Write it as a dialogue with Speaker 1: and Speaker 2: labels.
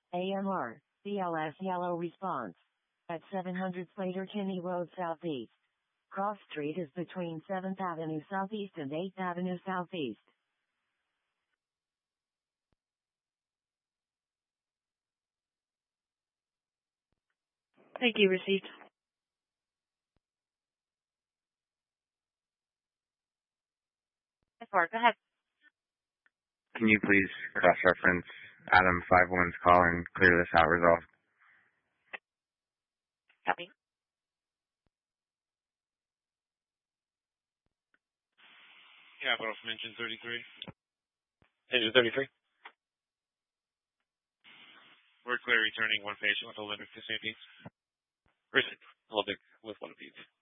Speaker 1: AMR, BLS yellow response. At 700 Slater Kinney Road Southeast. Cross Street is between 7th Avenue Southeast and 8th Avenue Southeast.
Speaker 2: Thank you, received.
Speaker 3: Go ahead.
Speaker 4: Can you please cross-reference Adam 51's call and clear this out resolved?
Speaker 3: Copy.
Speaker 5: Capital from Engine 33.
Speaker 6: Engine 33.
Speaker 5: We're clear returning one patient with Olympic to St. Pete's.
Speaker 6: Received. Olympic with one of these.